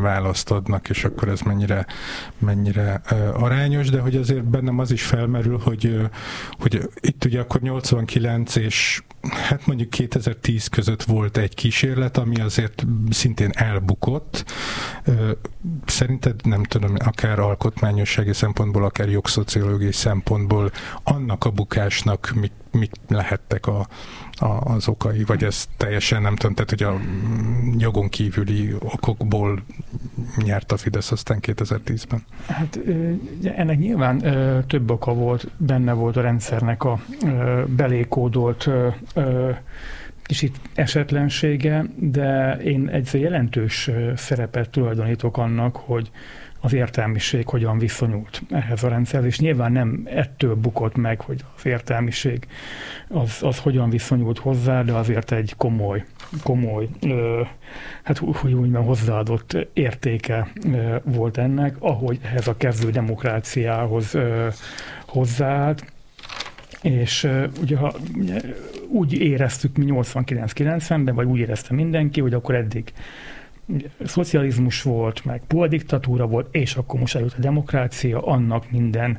választ adnak, és akkor ez mennyire arányos, de hogy azért bennem az is felmerül, hogy itt ugye akkor 89 és hát mondjuk 2010 között volt egy kísérlet, ami azért szintén elbukott. Szerinted, nem tudom, akár alkotmányossági szempontból, akár jogszociológiai szempontból annak a bukásnak mik lehettek az okai, vagy ez teljesen nem tudom, tehát hogy a jogon kívüli okokból nyert a Fidesz aztán 2010-ben? Hát ennek nyilván több oka volt, benne volt a rendszernek a belékódolt kicsit esetlensége, de én egy jelentős szerepet tulajdonítok annak, hogy az értelmiség hogyan viszonyult ehhez a rendszerhez, és nyilván nem ettől bukott meg, hogy az értelmiség az hogyan viszonyult hozzá, de azért egy komoly hát úgy mondjam, hozzáadott értéke volt ennek, ahogy ehhez a kezdő demokráciához hozzáállt. És ugye úgy éreztük mi 89-90-ben, vagy úgy érezte mindenki, hogy akkor eddig szocializmus volt, meg puldiktatúra volt, és akkor most eljött a demokrácia, annak minden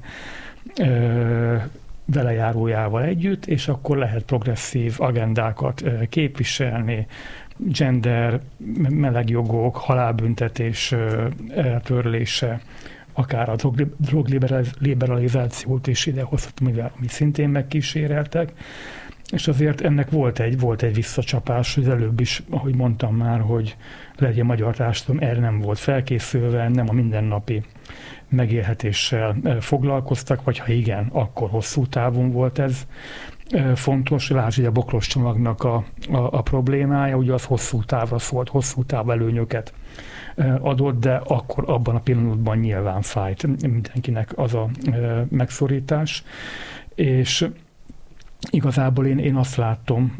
velejárójával együtt, és akkor lehet progresszív agendákat képviselni, gender, melegjogok, halálbüntetés eltörlése, akár a drogliberalizációt is idehozhatom, amit szintén megkíséreltek. És azért ennek volt egy visszacsapás, hogy előbb is, ahogy mondtam már, hogy legyen magyar társadalom, erre nem volt felkészülve, nem a mindennapi megélhetéssel foglalkoztak, vagy ha igen, akkor hosszú távon volt ez fontos. Lásd, a Bokros csomagnak a problémája, ugye az hosszú távra szólt, hosszú táv előnyöket adott, de akkor abban a pillanatban nyilván fájt mindenkinek az a megszorítás. És igazából én azt látom,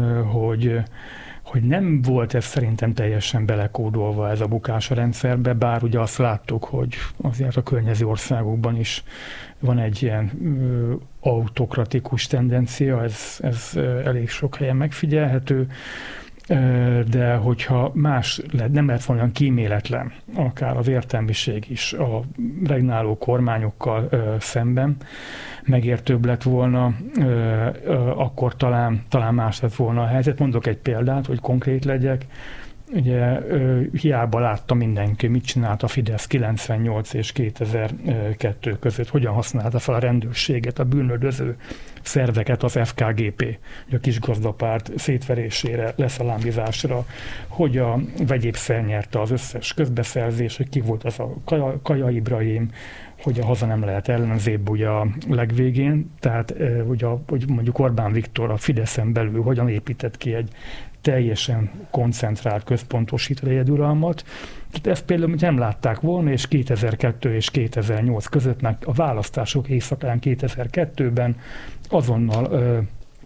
hogy nem volt ez szerintem teljesen belekódolva ez a bukás a rendszerbe, bár ugye azt láttuk, hogy azért a környező országokban is van egy ilyen autokratikus tendencia, ez elég sok helyen megfigyelhető, de hogyha nem lehet volna olyan kíméletlen, akár az értelmiség is a regnáló kormányokkal szemben megértőbb lett volna, akkor talán más lett volna a helyzet. Mondok egy példát, hogy konkrét legyek. Ugye hiába látta mindenki, mit csinált a Fidesz 98 és 2002 között, hogyan használta fel a rendőrséget, a bűnöldöző szerveket, az FKGP, a kisgazdapárt szétverésére, leszalámizásra, hogy a vegyépszer nyerte az összes közbeszerzés, hogy ki volt az a Kaja hogy a haza nem lehet ellenzébb ugye a legvégén, tehát hogy mondjuk Orbán Viktor a Fideszen belül hogyan épített ki egy teljesen koncentrált, központosított egyeduralmat. Tehát ezt például nem látták volna, és 2002 és 2008 között, meg a választások éjszakán 2002-ben azonnal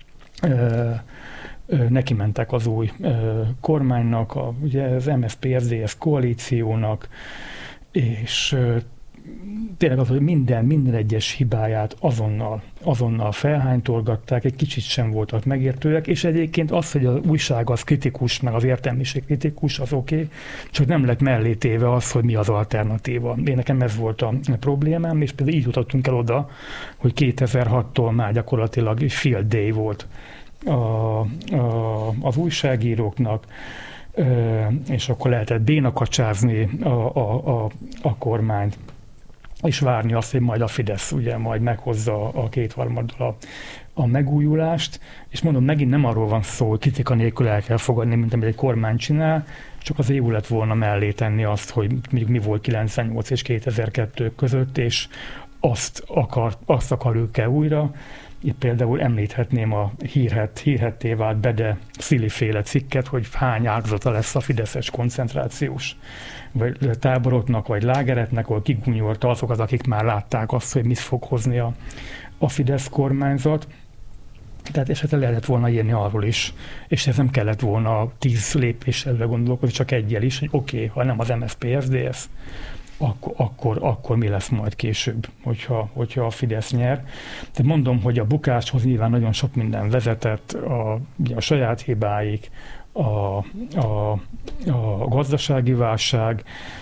neki mentek az új kormánynak, ugye az MSZP-SZDSZ koalíciónak, és tényleg az, hogy minden egyes hibáját azonnal felhánytorgatták, egy kicsit sem voltak megértőek, és egyébként az, hogy az újság az kritikus, meg az értelmiség kritikus, az oké, csak nem lett mellé téve az, hogy mi az alternatíva. Én nekem ez volt a problémám, és például így jutottunk el oda, hogy 2006-tól már gyakorlatilag field day volt az újságíróknak, és akkor lehetett bénakacsázni a kormányt, és várni azt, hogy majd a Fidesz ugye majd meghozza a kétharmaddal a megújulást, és mondom, megint nem arról van szó, hogy kritika nélkül el kell fogadni, mint amit egy kormány csinál, csak az jó lett volna mellé tenni azt, hogy mondjuk mi volt 98 és 2002 között, és azt akarjuk-e újra. Itt például említhetném a hírhetté vált Bede Szili-féle cikket, hogy hány áldozata lesz a fideszes koncentrációs vagy táboroknak, vagy lágeretnek, ahol kigúnyolta azokat, akik már látták azt, hogy mit fog hozni a Fidesz kormányzat. Tehát esetleg lehetett volna írni arról is, és ez nem kellett volna 10 lépéssel gondolkozni, csak egyel is, hogy oké, ha nem az MSZP-SZDSZ, akkor mi lesz majd később, hogyha a Fidesz nyer. Tehát mondom, hogy a bukáshoz nyilván nagyon sok minden vezetett, a saját hibáik, a gazdasági válság,